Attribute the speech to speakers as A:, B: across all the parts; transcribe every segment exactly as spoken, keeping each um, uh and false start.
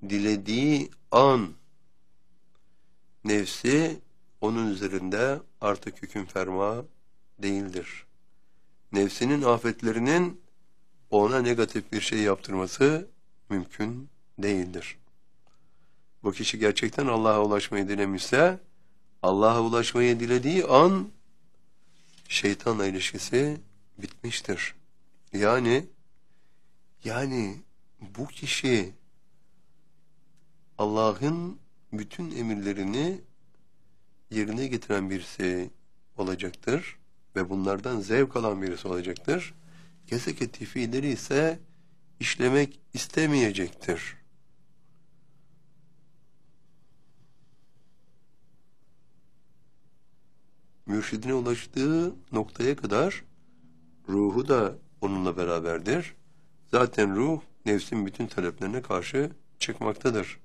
A: dilediği an nefsi onun üzerinde artık hüküm ferma değildir. Nefsinin afetlerinin ona negatif bir şey yaptırması mümkün değildir. Bu kişi gerçekten Allah'a ulaşmayı dilemişse, Allah'a ulaşmayı dilediği an şeytanla ilişkisi bitmiştir. Yani yani bu kişi Allah'ın bütün emirlerini yerine getiren birisi olacaktır ve bunlardan zevk alan birisi olacaktır. Yasak ettiği fiilleri ise işlemek istemeyecektir. Mürşidine ulaştığı noktaya kadar ruhu da onunla beraberdir. Zaten ruh nefsin bütün taleplerine karşı çıkmaktadır.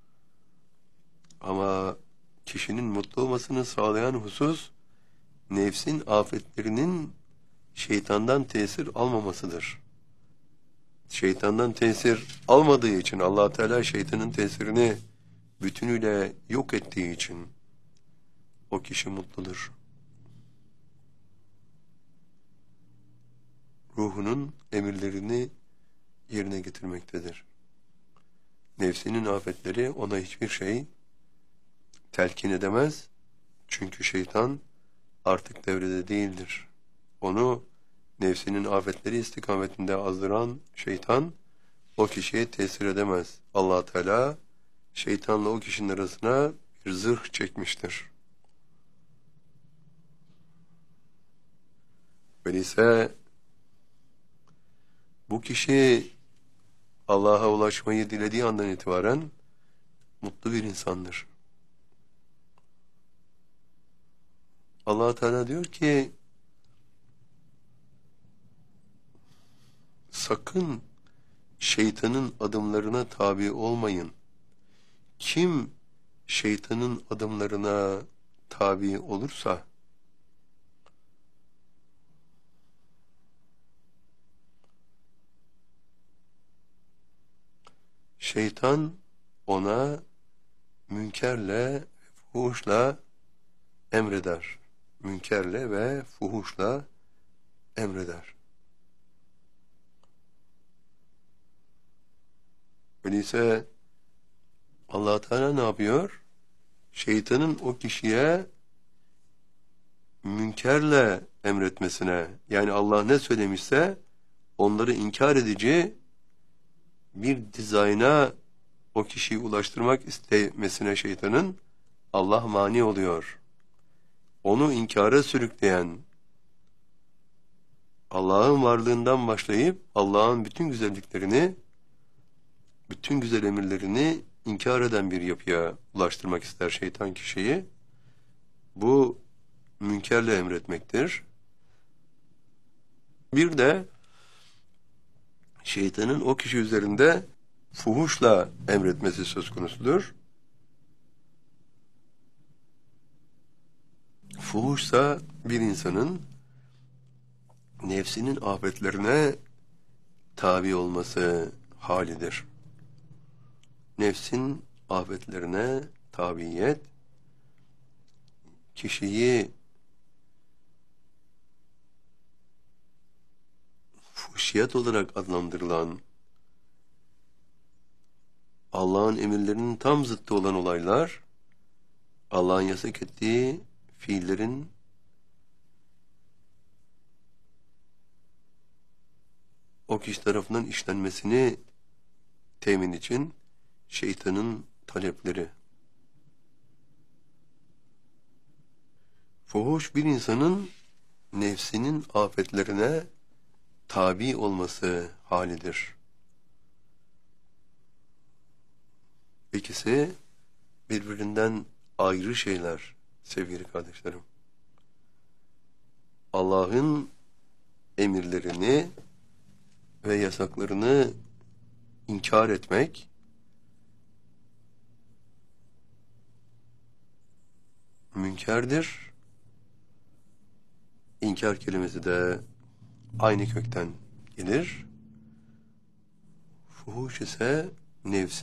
A: Ama kişinin mutlu olmasını sağlayan husus nefsin afetlerinin şeytandan tesir almamasıdır. Şeytandan tesir almadığı için, Allah Teala şeytanın tesirini bütünüyle yok ettiği için o kişi mutludur. Ruhunun emirlerini yerine getirmektedir. Nefsinin afetleri ona hiçbir şey telkin edemez. Çünkü şeytan artık devrede değildir. Onu nefsinin afetleri istikametinde azdıran şeytan o kişiye tesir edemez. Allah Teala şeytanla o kişinin arasına bir zırh çekmiştir. Öyleyse bu kişi Allah'a ulaşmayı dilediği andan itibaren mutlu bir insandır. Allah Teala diyor ki sakın şeytanın adımlarına tabi olmayın. Kim şeytanın adımlarına tabi olursa şeytan ona münkerle, fuhuşla emreder. Münkerle ve fuhuşla emreder. Öyleyse Allah Teala ne yapıyor? Şeytanın o kişiye münkerle emretmesine, yani Allah ne söylemişse onları inkar edici bir dizayna o kişiyi ulaştırmak istemesine şeytanın Allah mani oluyor. Onu inkara sürükleyen, Allah'ın varlığından başlayıp Allah'ın bütün güzelliklerini, bütün güzel emirlerini inkar eden bir yapıya ulaştırmak ister şeytan kişiyi. Bu münkerle emretmektir. Bir de şeytanın o kişi üzerinde fuhuşla emretmesi söz konusudur. Fuhuşsa bir insanın nefsinin afetlerine tabi olması halidir. Nefsin afetlerine tabiyet kişiyi fuhşiyat olarak adlandırılan, Allah'ın emirlerinin tam zıttı olan olaylar, Allah'ın yasak ettiği fiillerin o kişi tarafından işlenmesini temin için şeytanın talepleri. Fuhuş bir insanın nefsinin afetlerine tabi olması halidir. İkisi birbirinden ayrı şeyler sevgili kardeşlerim. Allah'ın emirlerini ve yasaklarını inkar etmek, münkerdir. İnkar kelimesi de aynı kökten gelir. Fuhuş ise nefsin